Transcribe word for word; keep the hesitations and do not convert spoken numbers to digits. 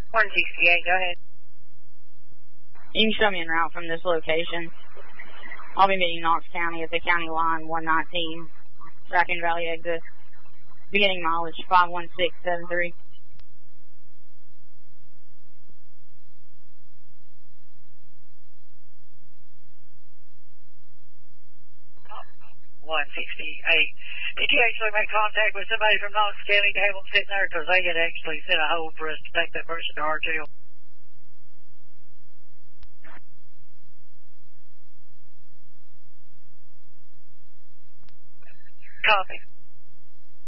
one sixty-eight, go ahead. You can show me en route from this location. I'll be meeting Knox County at the county line, one nineteen, Raccoon Valley exit. Beginning mileage five one six seven three. one sixty-eight. Did you actually make contact with somebody from Knox County to have them sitting there? Because they had actually set a hold for us to take that person to R T L. Copy.